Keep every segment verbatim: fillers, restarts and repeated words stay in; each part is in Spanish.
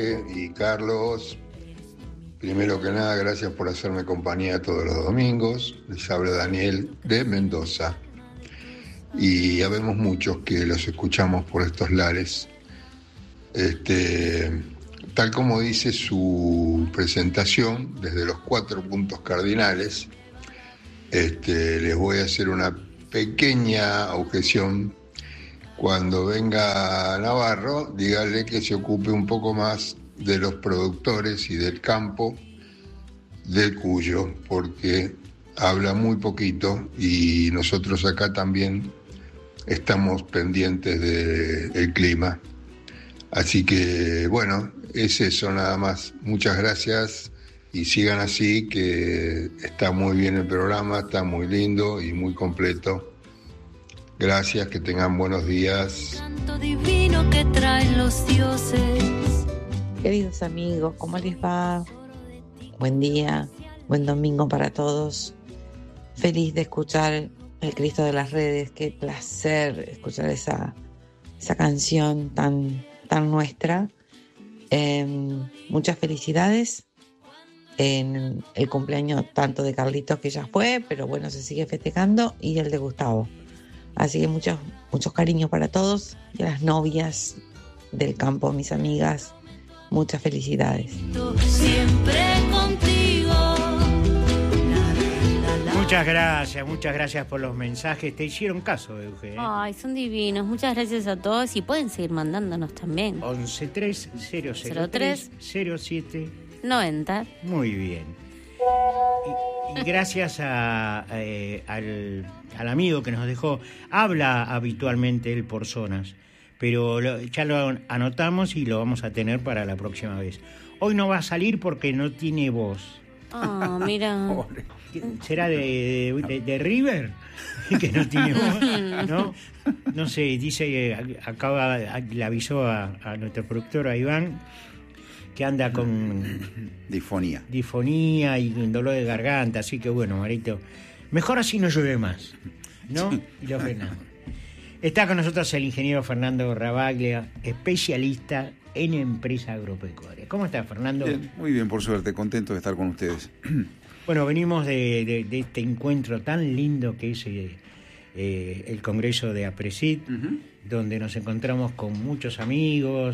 Y Carlos, primero que nada, gracias por hacerme compañía todos los domingos. Les habla Daniel de Mendoza. Y habemos muchos que los escuchamos por estos lares. Este, tal como dice su presentación, desde los cuatro puntos cardinales, este, les voy a hacer una pequeña objeción. Cuando venga Navarro, dígale que se ocupe un poco más de los productores y del campo del Cuyo, porque habla muy poquito y nosotros acá también estamos pendientes del clima. Así que, bueno, es eso nada más. Muchas gracias y sigan así, que está muy bien el programa, está muy lindo y muy completo. Gracias, que tengan buenos días. Canto divino que traen los dioses. Queridos amigos, ¿cómo les va? Buen día, buen domingo para todos. Feliz de escuchar El Cristo de las Redes. Qué placer escuchar esa, esa canción tan, tan nuestra. Eh, muchas felicidades en el cumpleaños tanto de Carlitos, que ya fue, pero bueno, se sigue festejando, y el de Gustavo. Así que muchos, muchos cariños para todos y a las novias del campo, mis amigas, muchas felicidades. Siempre contigo. Muchas gracias, muchas gracias por los mensajes. Te hicieron caso, Euge. ¿eh? Ay, son divinos. Muchas gracias a todos y pueden seguir mandándonos también. once tres cero cero tres cero siete noventa. Muy bien. Y, y gracias a, eh, al, al amigo que nos dejó. Habla habitualmente él por zonas, pero lo, ya lo anotamos y lo vamos a tener para la próxima vez. Hoy no va a salir porque no tiene voz. Ah, oh, mira. ¿Será de, de, de River? Que no tiene voz, ¿no? No sé, dice, acaba, le avisó a, a nuestro productor, a Iván, que anda con difonía. Difonía y un dolor de garganta, así que bueno, Marito, mejor así no llueve más, ¿no? Y lo frenamos. Está con nosotros el ingeniero Fernando Rabaglia, especialista en empresa agropecuaria. ¿Cómo está, Fernando? Bien, muy bien, por suerte, contento de estar con ustedes. Bueno, venimos de, de, de este encuentro tan lindo que es eh, eh, el Congreso de APRESID, uh-huh. donde nos encontramos con muchos amigos,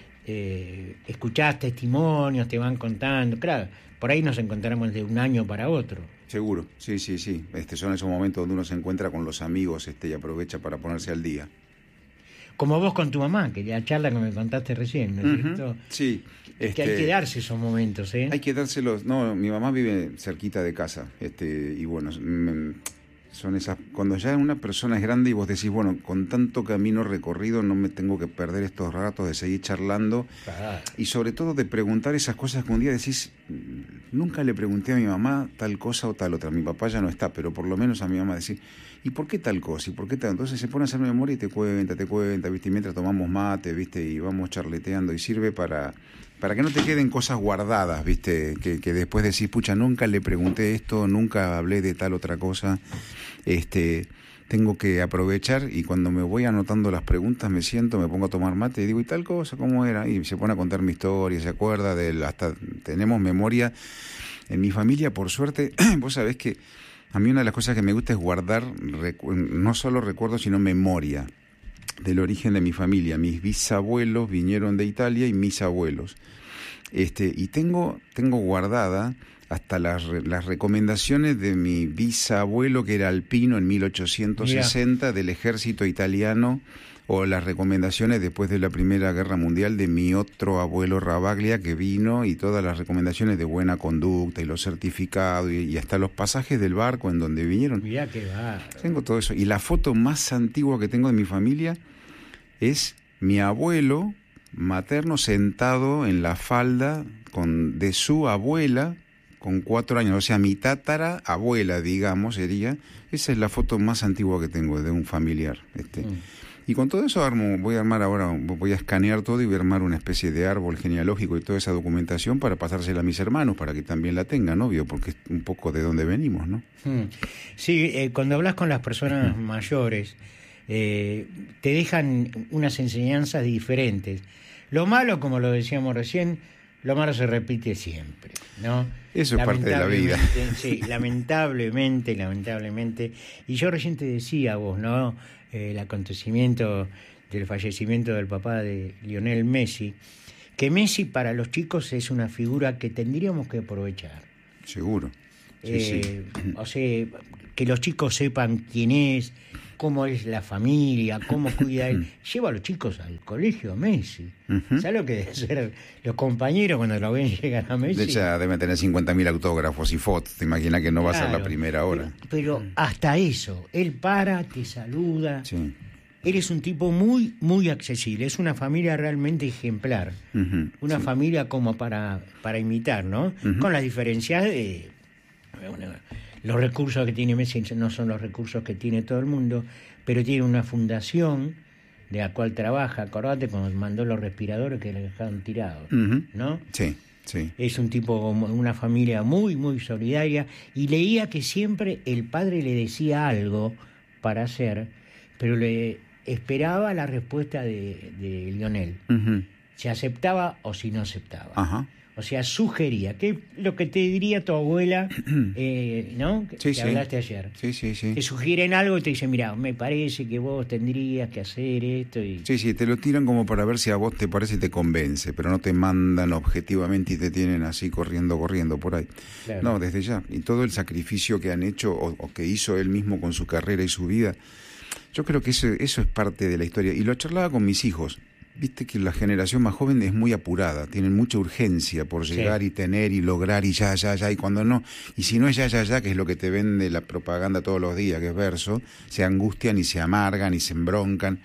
eh, escuchás testimonios, te van contando. Claro, por ahí nos encontramos de un año para otro. Seguro, sí, sí, sí. Este, son esos momentos donde uno se encuentra con los amigos este, y aprovecha para ponerse al día. Como vos con tu mamá, que la charla que me contaste recién, ¿no es cierto? Uh-huh. Sí. Es este, que hay que darse esos momentos, ¿eh? Hay que dárselos. No, mi mamá vive cerquita de casa, este, y bueno, me, son esas. Cuando ya una persona es grande y vos decís, bueno, con tanto camino recorrido no me tengo que perder estos ratos de seguir charlando. Claro. Y sobre todo de preguntar esas cosas que un día decís, nunca le pregunté a mi mamá tal cosa o tal otra. Mi papá ya no está, pero por lo menos a mi mamá decir, ¿y por qué tal cosa? ¿Y por qué tal? Entonces se pone a hacer memoria y te cuenta, te cuenta, ¿viste? Y mientras tomamos mate, ¿viste? Y vamos charleteando y sirve para, para que no te queden cosas guardadas, ¿viste? Que, que después decís, pucha, nunca le pregunté esto, nunca hablé de tal otra cosa. Este, tengo que aprovechar y cuando me voy anotando las preguntas me siento, me pongo a tomar mate y digo, ¿y tal cosa? ¿Cómo era? Y se pone a contar mi historia, se acuerda de hasta tenemos memoria. En mi familia, por suerte, vos sabés que a mí una de las cosas que me gusta es guardar recu- no solo recuerdos, sino memoria del origen de mi familia. Mis bisabuelos vinieron de Italia y mis abuelos. Este, y tengo, tengo guardada hasta las, las recomendaciones de mi bisabuelo, que era alpino en mil ochocientos sesenta, yeah. del ejército italiano, o las recomendaciones después de la Primera Guerra Mundial de mi otro abuelo Rabaglia, que vino, y todas las recomendaciones de buena conducta y los certificados y, y hasta los pasajes del barco en donde vinieron. Mirá qué va. Tengo todo eso. Y la foto más antigua que tengo de mi familia es mi abuelo materno sentado en la falda con, de su abuela con cuatro años, o sea, mi tátara abuela, digamos, sería. Esa es la foto más antigua que tengo de un familiar. Este. Mm. Y con todo eso armo, voy a armar ahora, voy a escanear todo y voy a armar una especie de árbol genealógico y toda esa documentación para pasársela a mis hermanos, para que también la tengan, obvio, porque es un poco de dónde venimos, ¿no? Sí, eh, cuando hablas con las personas mayores, eh, te dejan unas enseñanzas diferentes. Lo malo, como lo decíamos recién, lo malo se repite siempre, ¿no? Eso es parte de la vida. Sí, lamentablemente, lamentablemente. Y yo recién te decía a vos, ¿no? Eh, el acontecimiento del fallecimiento del papá de Lionel Messi, que Messi para los chicos es una figura que tendríamos que aprovechar. Seguro. Sí, eh, sí. O sea, que los chicos sepan quién es, cómo es la familia, cómo cuida él. Lleva a los chicos al colegio Messi. Uh-huh. ¿Sabes lo que debe ser los compañeros cuando lo ven llegar a Messi? De hecho, deben tener cincuenta mil autógrafos y fotos. Te imaginas que no va claro, a ser la primera hora. Pero, pero hasta eso, él para, te saluda. Sí. Eres un tipo muy, muy accesible. Es una familia realmente ejemplar. Uh-huh. Una sí. familia como para, para imitar, ¿no? Uh-huh. Con las diferencias de... Bueno, los recursos que tiene Messi no son los recursos que tiene todo el mundo, pero tiene una fundación de la cual trabaja. Acordate cuando mandó los respiradores que le dejaron tirados, uh-huh. ¿no? Sí, sí. Es un tipo, una familia muy, muy solidaria. Y leía que siempre el padre le decía algo para hacer, pero le esperaba la respuesta de, de Lionel. Uh-huh. Si aceptaba o si no aceptaba. Ajá. Uh-huh. O sea, sugería, que lo que te diría tu abuela, eh, ¿no? Que, sí, que sí. hablaste ayer. Sí, sí, sí. Te sugieren algo y te dicen, mira, me parece que vos tendrías que hacer esto. Y... Sí, sí, te lo tiran como para ver si a vos te parece y te convence, pero no te mandan objetivamente y te tienen así corriendo, corriendo por ahí. Claro. No, desde ya. Y todo el sacrificio que han hecho o, o que hizo él mismo con su carrera y su vida, yo creo que eso, eso es parte de la historia. Y lo charlaba con mis hijos. Viste que la generación más joven es muy apurada, tienen mucha urgencia por llegar sí. y tener y lograr y ya, ya, ya, y cuando no, y si no es ya, ya, ya, que es lo que te vende la propaganda todos los días, que es verso, se angustian y se amargan y se embroncan.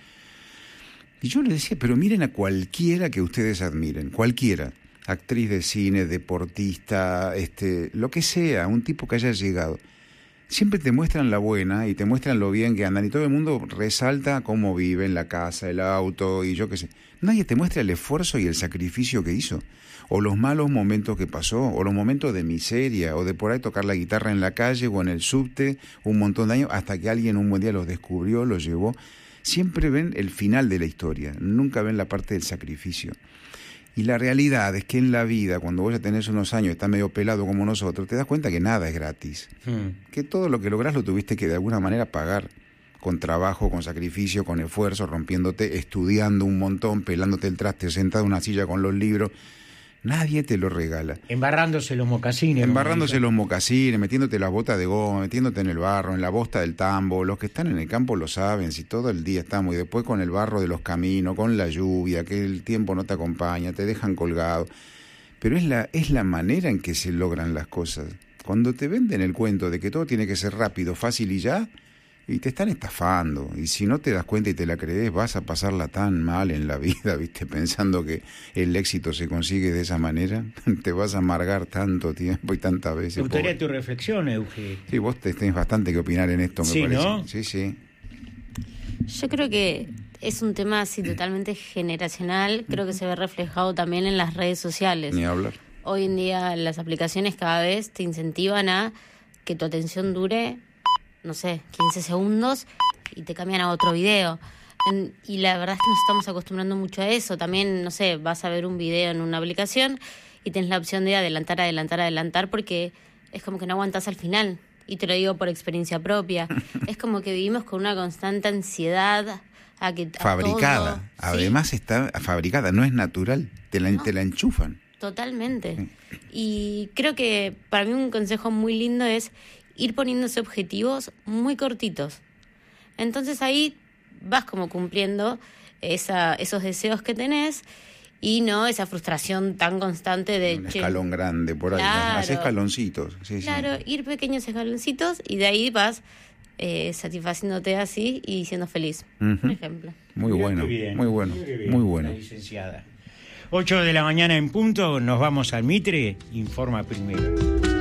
Y yo les decía, pero miren a cualquiera que ustedes admiren, cualquiera, actriz de cine, deportista, este, lo que sea, un tipo que haya llegado. Siempre te muestran la buena y te muestran lo bien que andan y todo el mundo resalta cómo viven, la casa, el auto y yo qué sé. Nadie te muestra el esfuerzo y el sacrificio que hizo, o los malos momentos que pasó, o los momentos de miseria, o de por ahí tocar la guitarra en la calle o en el subte un montón de años hasta que alguien un buen día los descubrió, los llevó. Siempre ven el final de la historia, nunca ven la parte del sacrificio. Y la realidad es que en la vida, cuando vos ya tenés unos años, estás medio pelado como nosotros, te das cuenta que nada es gratis. Hmm. Que todo lo que lográs lo tuviste que de alguna manera pagar. Con trabajo, con sacrificio, con esfuerzo, rompiéndote, estudiando un montón, pelándote el traste, sentado en una silla con los libros. Nadie te lo regala. Embarrándose los mocasines. Embarrándose los mocasines, metiéndote las botas de goma, metiéndote en el barro, en la bosta del tambo. Los que están en el campo lo saben, si todo el día estamos. Y después con el barro de los caminos, con la lluvia, que el tiempo no te acompaña, te dejan colgado. Pero es la, es la manera en que se logran las cosas. Cuando te venden el cuento de que todo tiene que ser rápido, fácil y ya, y te están estafando, y si no te das cuenta y te la crees, vas a pasarla tan mal en la vida, ¿viste? Pensando que el éxito se consigue de esa manera, te vas a amargar tanto tiempo y tantas veces. Me gustaría tu reflexión, Euge. Sí, vos te tenés bastante que opinar en esto, me sí, parece. ¿No? Sí, sí. Yo creo que es un tema así totalmente generacional, creo que se ve reflejado también en las redes sociales. Ni hablar. Hoy en día las aplicaciones cada vez te incentivan a que tu atención dure, no sé, quince segundos y te cambian a otro video. En, y la verdad es que nos estamos acostumbrando mucho a eso. También, no sé, vas a ver un video en una aplicación y tienes la opción de adelantar, adelantar, adelantar porque es como que no aguantas al final. Y te lo digo por experiencia propia. Es como que vivimos con una constante ansiedad a que a fabricada. todo. Además sí. Está fabricada, no es natural. Te la, no. te la enchufan. Totalmente. Sí. Y creo que para mí un consejo muy lindo es ir poniéndose objetivos muy cortitos. Entonces ahí vas como cumpliendo esa, esos deseos que tenés y no esa frustración tan constante de... Un escalón che, grande por ahí, claro, hace escaloncitos. Sí, claro, sí. Ir pequeños escaloncitos y de ahí vas eh, satisfaciéndote así y siendo feliz, uh-huh. por ejemplo. Muy Mirá bueno, bien, muy bueno, bien, muy bueno. Licenciada. ocho de la mañana en punto, nos vamos al Mitre, informa primero.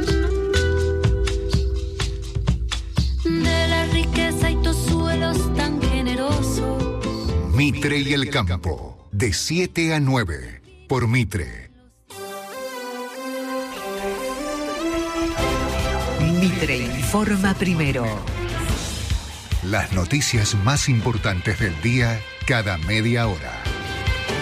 De la riqueza y tus suelos tan generosos. Mitre y el campo, de siete a nueve, por Mitre. Mitre informa primero. Las noticias más importantes del día, cada media hora.